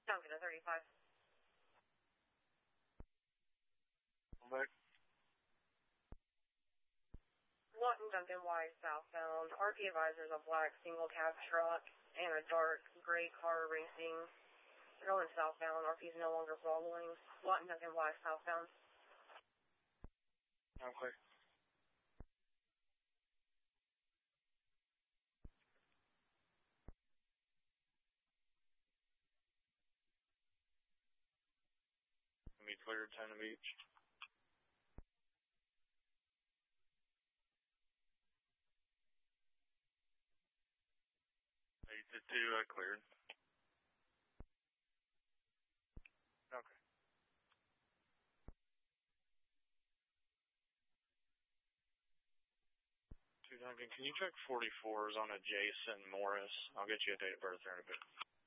Duncan at 35. Back. Lawton Duncan Y southbound. RP advisors a black single cab truck and a dark gray car racing. They're going southbound. RP is no longer following. Lawton Duncan Y southbound. Okay. Me cleared, Tana Beach. 8-2, cleared. Okay. 2 Duncan, can you check 44s on a Jason Morris? I'll get you a date of birth there in a bit.